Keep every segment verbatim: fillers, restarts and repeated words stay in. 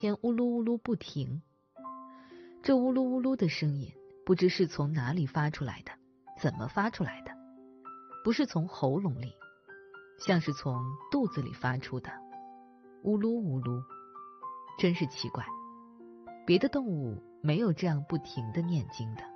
天呜噜呜噜不停。这呜噜呜噜的声音不知是从哪里发出来的，怎么发出来的？不是从喉咙里，像是从肚子里发出的。呜噜呜噜，真是奇怪，别的动物没有这样不停地念经的。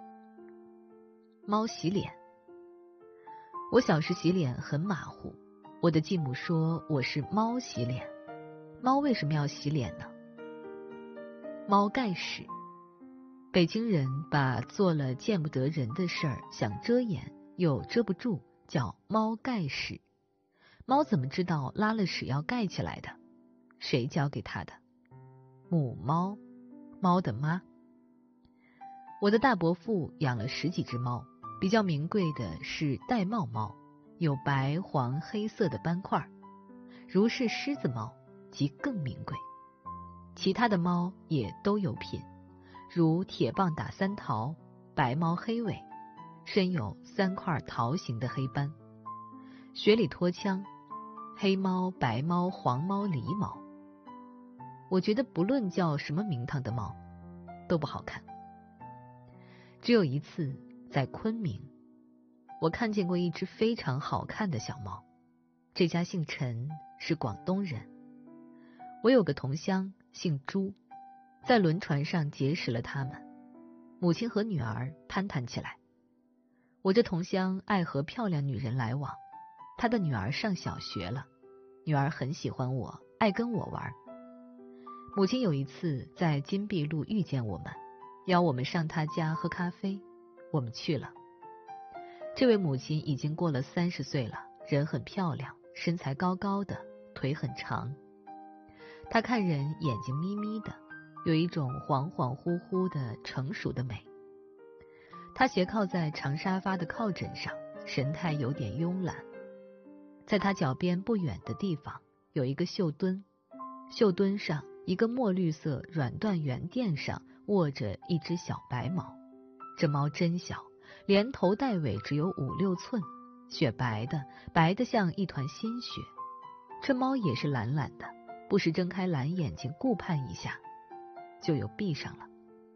猫洗脸。我小时洗脸很马虎，我的继母说我是猫洗脸。猫为什么要洗脸呢？猫盖屎。北京人把做了见不得人的事儿想遮掩又遮不住，叫猫盖屎。猫怎么知道拉了屎要盖起来的？谁教给它的？母猫，猫的妈。我的大伯父养了十几只猫，比较名贵的是玳瑁猫，有白黄黑色的斑块，如是狮子猫即更名贵。其他的猫也都有品，如铁棒打三桃、白猫黑尾，身有三块桃形的黑斑，雪里脱枪、黑猫、白猫、黄猫、狸猫。我觉得不论叫什么名堂的猫都不好看。只有一次在昆明，我看见过一只非常好看的小猫，这家姓陈，是广东人。我有个同乡姓朱，在轮船上结识了他们，母亲和女儿攀谈起来。我这同乡爱和漂亮女人来往，他的女儿上小学了，女儿很喜欢我，爱跟我玩。母亲有一次在金碧路遇见我们，邀我们上她家喝咖啡，我们去了。这位母亲已经过了三十岁了，人很漂亮，身材高高的，腿很长。她看人眼睛眯眯的，有一种恍恍惚惚的成熟的美。她斜靠在长沙发的靠枕上，神态有点慵懒。在她脚边不远的地方有一个绣墩，绣墩上一个墨绿色软缎圆垫上卧着一只小白猫。这猫真小，连头带尾只有五六寸，雪白的，白的像一团新雪。这猫也是懒懒的，不时睁开蓝眼睛顾盼一下，就又闭上了。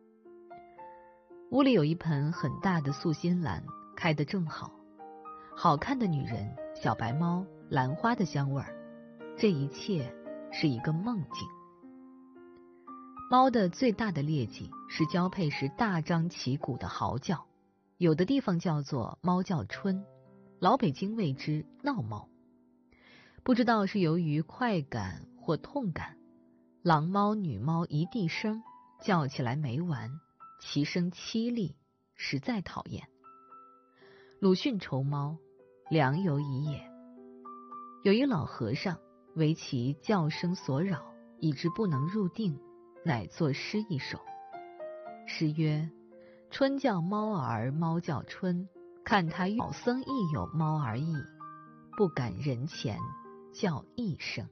屋里有一盆很大的素心兰，开得正好。好看的女人，小白猫，兰花的香味儿，这一切是一个梦境。猫的最大的劣迹是交配时大张旗鼓的嚎叫，有的地方叫做猫叫春，老北京谓之闹猫。不知道是由于快感或痛感，郎猫女猫一地声，叫起来没完，其声凄厉，实在讨厌。鲁迅愁猫，良由已也。有一老和尚为其叫声所扰，以致不能入定，乃作诗一首。诗曰：春叫猫儿猫叫春，看他老僧亦有猫儿意，不敢人前叫一声。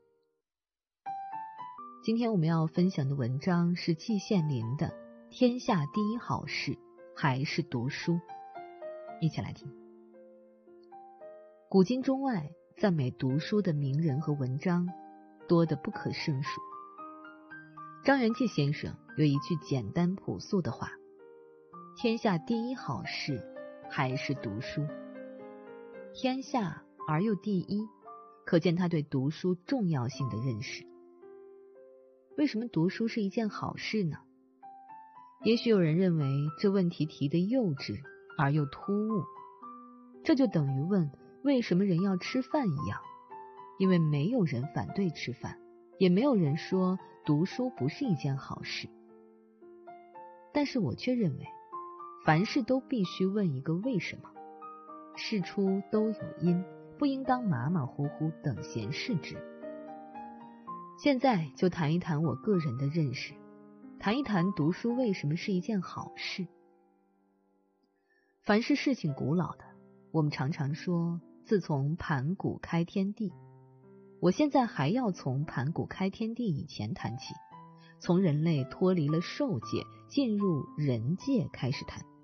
今天我们要分享的文章是季羡林的《天下第一好事还是读书》，一起来听。古今中外赞美读书的名人和文章多得不可胜数。张元济先生有一句简单朴素的话：天下第一好事还是读书。天下而又第一，可见他对读书重要性的认识。为什么读书是一件好事呢？也许有人认为这问题提得幼稚而又突兀，这就等于问为什么人要吃饭一样，因为没有人反对吃饭，也没有人说读书不是一件好事。但是我却认为，凡事都必须问一个为什么，事出都有因，不应当马马虎虎等闲视之。现在就谈一谈我个人的认识，谈一谈读书为什么是一件好事。凡是事情古老的，我们常常说自从盘古开天地，我现在还要从盘古开天地以前谈起，从人类脱离了兽界进入人界开始谈。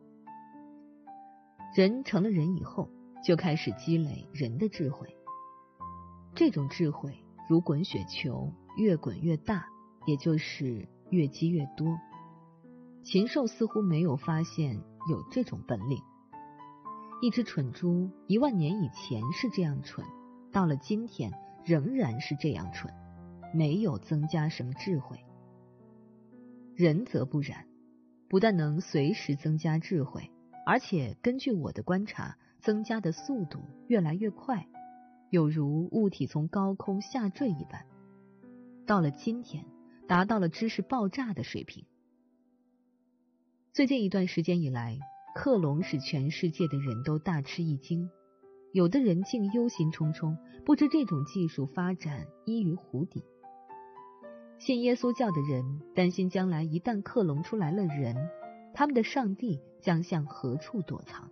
人成了人以后，就开始积累人的智慧，这种智慧如滚雪球，越滚越大， 也就是越积越多。禽兽似乎没有发现有这种本领。一只蠢猪一万年以前是这样蠢，到了今天仍然是这样蠢，没有增加什么智慧。人则不然，不但能随时增加智慧，而且根据我的观察，增加的速度越来越快，有如物体从高空下坠一般。到了今天，达到了知识爆炸的水平。最近一段时间以来，克隆使全世界的人都大吃一惊，有的人竟忧心忡忡，不知这种技术发展依于湖底。信耶稣教的人担心将来一旦克隆出来了人，他们的上帝将向何处躲藏。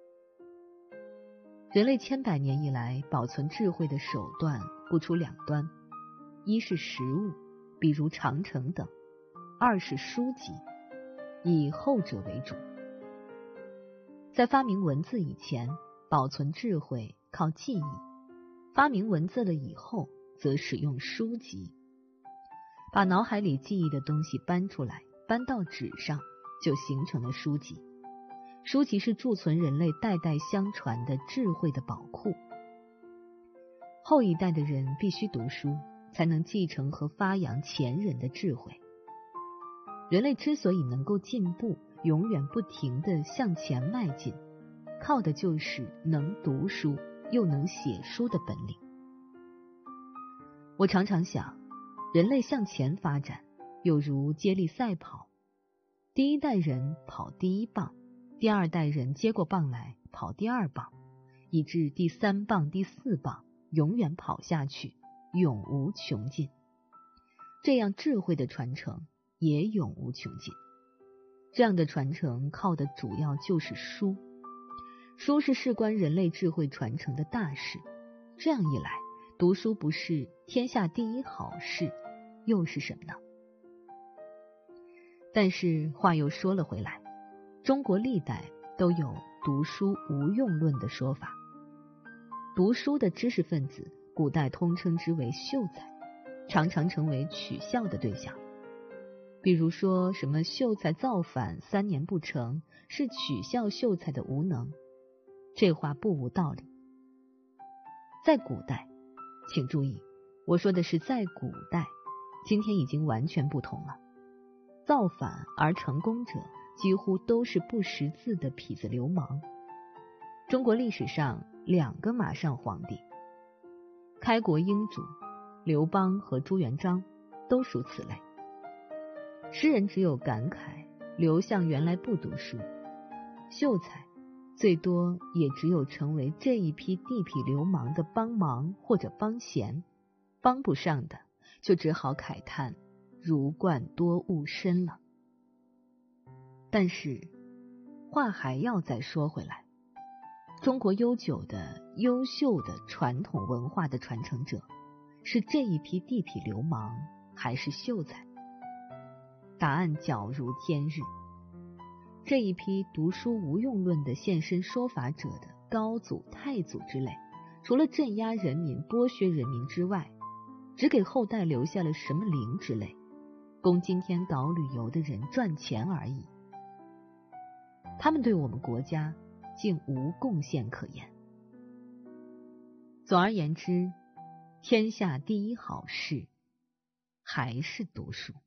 人类千百年以来保存智慧的手段不出两端，一是实物，比如长城等；二是书籍，以后者为主。在发明文字以前，保存智慧靠记忆；发明文字了以后，则使用书籍。把脑海里记忆的东西搬出来，搬到纸上，就形成了书籍。书籍是贮存人类代代相传的智慧的宝库。后一代的人必须读书，才能继承和发扬前人的智慧。人类之所以能够进步，永远不停地向前迈进，靠的就是能读书又能写书的本领。我常常想，人类向前发展，有如接力赛跑，第一代人跑第一棒，第二代人接过棒来跑第二棒，以致第三棒、第四棒永远跑下去，永无穷尽。这样智慧的传承也永无穷尽。这样的传承靠的主要就是书。书是事关人类智慧传承的大事。这样一来，读书不是天下第一好事，又是什么呢？但是话又说了回来，中国历代都有读书无用论的说法。读书的知识分子，古代通称之为秀才，常常成为取笑的对象。比如说什么秀才造反三年不成，是取笑秀才的无能，这话不无道理。在古代，请注意，我说的是在古代，今天已经完全不同了。造反而成功者几乎都是不识字的痞子流氓。中国历史上两个马上皇帝，开国英主刘邦和朱元璋都属此类。诗人只有感慨刘向原来不读书，秀才最多也只有成为这一批地痞流氓的帮忙或者帮闲，帮不上的就只好慨叹儒冠多误身了。但是话还要再说回来，中国悠久的优秀的传统文化的传承者，是这一批地痞流氓还是秀才？答案皎如天日。这一批读书无用论的现身说法者的高祖、太祖之类，除了镇压人民、剥削人民之外，只给后代留下了什么灵之类，供今天搞旅游的人赚钱而已。他们对我们国家竟无贡献可言。总而言之，天下第一好事还是读书。